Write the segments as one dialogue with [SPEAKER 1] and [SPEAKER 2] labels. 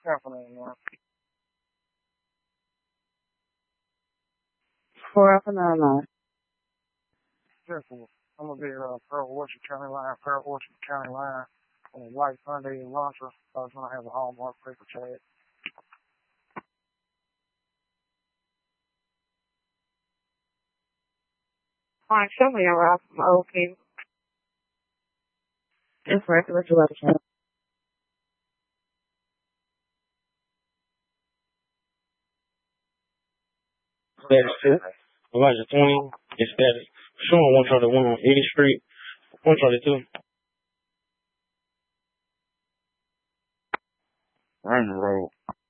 [SPEAKER 1] Definitely, man.
[SPEAKER 2] For up and on.
[SPEAKER 1] Careful. I'm gonna be Pearl Orchard County line, Pearl Orchard County line on a white Hyundai Elantra. I was gonna have a Hallmark paper tag.
[SPEAKER 2] Fine, show me a rock from old people. It's regular to other.
[SPEAKER 3] Status 2. Elijah 20 is status. Showing 131 on 80th Street. 132.
[SPEAKER 4] Ranger Road.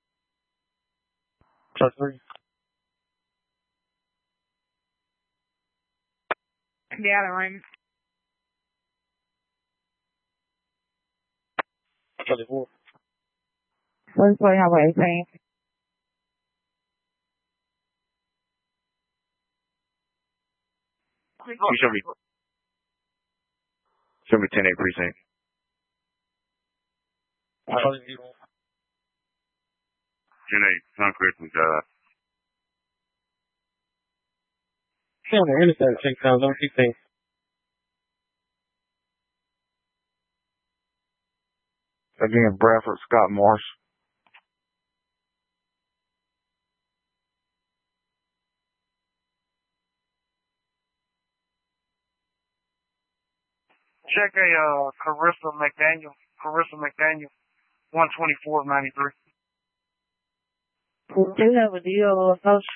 [SPEAKER 3] Truck 3.
[SPEAKER 2] Yeah, the ring.
[SPEAKER 3] 34.
[SPEAKER 2] What's going on with 18?
[SPEAKER 4] You show me 10A precinct. 10A, Suncrest,
[SPEAKER 3] Stay on the interstate, check times on 16.
[SPEAKER 4] Again, Bradford, Scott Morse.
[SPEAKER 1] Check a Carissa McDaniel, 124.93.
[SPEAKER 2] We do have a deal or social.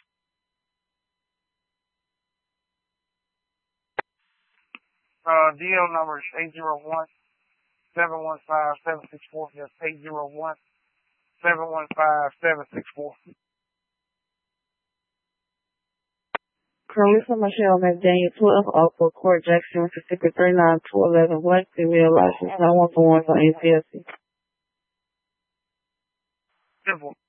[SPEAKER 1] DL number is 801-715-764. Yes, 801-715-764.
[SPEAKER 2] Carissa Michelle McDaniel, 12 Oakwood Court, Jackson, Mississippi, 39211 West, female license, 911 for ACSC.
[SPEAKER 1] Simple.